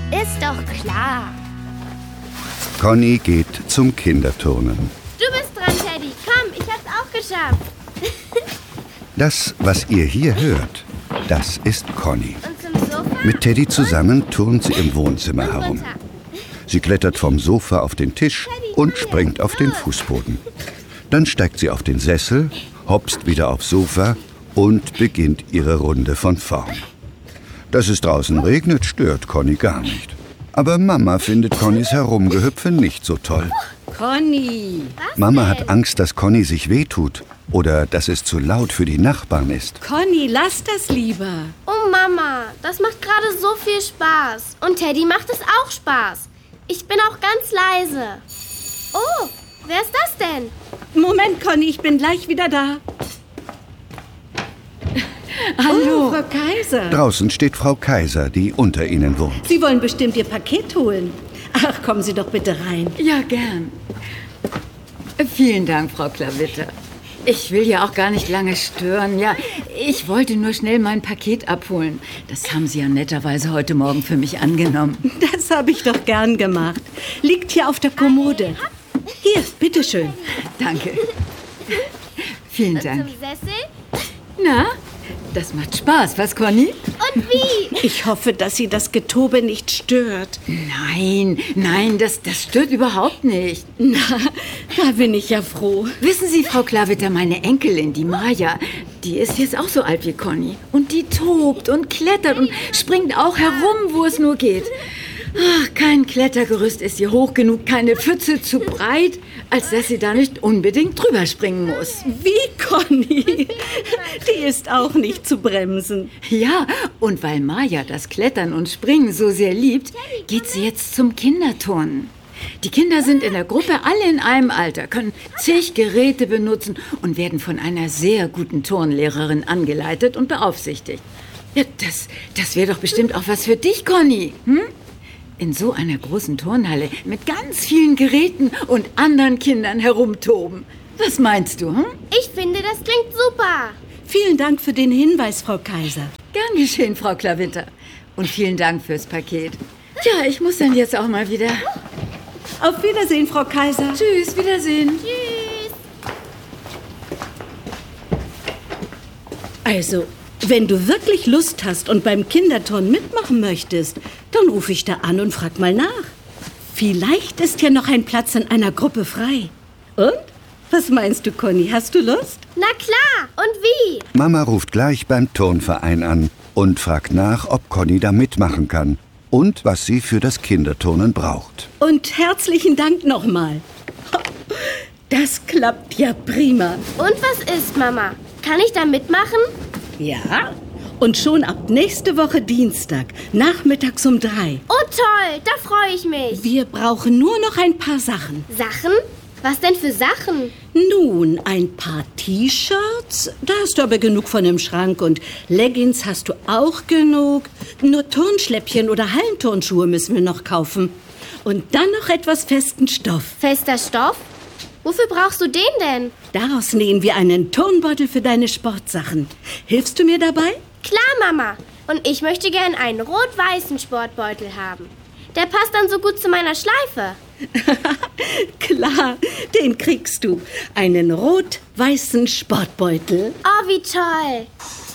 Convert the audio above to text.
Ist doch klar. Conny geht zum Kinderturnen. Du bist dran, Teddy. Komm, ich hab's auch geschafft. Das, was ihr hier hört, das ist Conny. Und zum Sofa? Mit Teddy zusammen turnt sie im Wohnzimmer herum. Sie klettert vom Sofa auf den Tisch und springt auf den Fußboden. Dann steigt sie auf den Sessel, hopst wieder aufs Sofa und beginnt ihre Runde von vorn. Dass es draußen regnet, stört Conny gar nicht. Aber Mama findet Connys Herumgehüpfe nicht so toll. Conny! Mama hat Angst, dass Conny sich wehtut oder dass es zu laut für die Nachbarn ist. Conny, lass das lieber. Oh Mama, das macht gerade so viel Spaß. Und Teddy macht es auch Spaß. Ich bin auch ganz leise. Oh, wer ist das denn? Moment, Conny, ich bin gleich wieder da. Hallo, Frau Kaiser. Draußen steht Frau Kaiser, die unter ihnen wohnt. Sie wollen bestimmt Ihr Paket holen. Ach, kommen Sie doch bitte rein. Ja, gern. Vielen Dank, Frau Klavitter. Ich will ja auch gar nicht lange stören. Ja, ich wollte nur schnell mein Paket abholen. Das haben Sie ja netterweise heute Morgen für mich angenommen. Das habe ich doch gern gemacht. Liegt hier auf der Kommode. Hier, bitteschön. Danke. Vielen Dank. Zum Sessel? Na, das macht Spaß, was, Conny? Und wie? Ich hoffe, dass Sie das Getobe nicht stört. Nein, das stört überhaupt nicht. Na, da bin ich ja froh. Wissen Sie, Frau Klavitter, meine Enkelin, die Maja, die ist jetzt auch so alt wie Conny. Und die tobt und klettert und springt auch herum, wo es nur geht. Ach, kein Klettergerüst ist ihr hoch genug, keine Pfütze zu breit, als dass sie da nicht unbedingt drüber springen muss. Wie, Conny? Die ist auch nicht zu bremsen. Ja, und weil Maja das Klettern und Springen so sehr liebt, geht sie jetzt zum Kinderturnen. Die Kinder sind in der Gruppe alle in einem Alter, können zig Geräte benutzen und werden von einer sehr guten Turnlehrerin angeleitet und beaufsichtigt. Ja, das wäre doch bestimmt auch was für dich, Conny, hm? In so einer großen Turnhalle mit ganz vielen Geräten und anderen Kindern herumtoben. Was meinst du, hm? Ich finde, das klingt super. Vielen Dank für den Hinweis, Frau Kaiser. Gern geschehen, Frau Klavitter. Und vielen Dank fürs Paket. Ja, ich muss dann jetzt auch mal wieder. Auf Wiedersehen, Frau Kaiser. Tschüss, Wiedersehen. Tschüss. Also, wenn du wirklich Lust hast und beim Kinderturnen mitmachen möchtest, dann rufe ich da an und frag mal nach. Vielleicht ist ja noch ein Platz in einer Gruppe frei. Und? Was meinst du, Conny? Hast du Lust? Na klar. Und wie? Mama ruft gleich beim Turnverein an und fragt nach, ob Conny da mitmachen kann und was sie für das Kinderturnen braucht. Und herzlichen Dank nochmal. Das klappt ja prima. Und was ist, Mama? Kann ich da mitmachen? Ja, und schon ab nächste Woche Dienstag, nachmittags um 3. Oh toll, da freue ich mich. Wir brauchen nur noch ein paar Sachen. Sachen? Was denn für Sachen? Nun, ein paar T-Shirts, da hast du aber genug von im Schrank und Leggings hast du auch genug. Nur Turnschläppchen oder Hallenturnschuhe müssen wir noch kaufen. Und dann noch etwas festen Stoff. Fester Stoff? Wofür brauchst du den denn? Daraus nähen wir einen Turnbeutel für deine Sportsachen. Hilfst du mir dabei? Klar, Mama. Und ich möchte gern einen rot-weißen Sportbeutel haben. Der passt dann so gut zu meiner Schleife. Klar, den kriegst du. Einen rot-weißen Sportbeutel. Oh, wie toll.